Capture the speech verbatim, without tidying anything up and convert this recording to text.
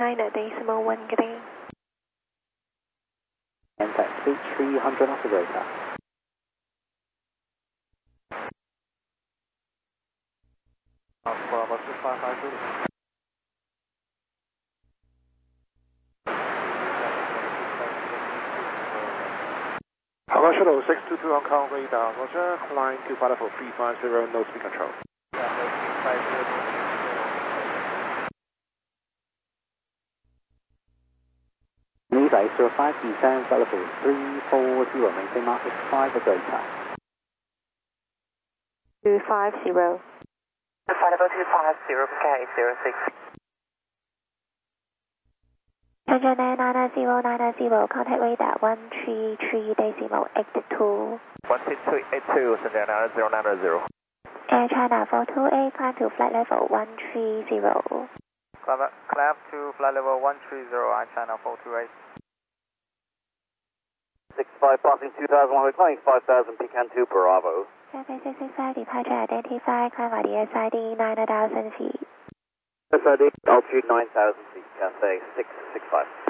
nine decimal one green. And set speed three hundred off the rotor. Bravo two five five zero. Hello, Shuttle six two two on count radar. Roger, climb to Pilot for three five zero, no speed control. Levi zero five descend Pilot for three four zero, maintain market five at rotor. two five zero. Pilot two five zero, K zero six. Chandra nine nine zero nine zero, contact radar one three three decimal eight two. one two three eight two, Chandra nine zero nine zero. Air China four two eight, climb to flight level one three zero. Climb, climb to flight level one three zero, Air China four two eight. six five passing two thousand one, we're climbing five thousand, Pecan two, Bravo. Traffic six six five, departure identified, climb at the S I D nine thousand feet. S I D, altitude nine thousand feet, Cathay six six five.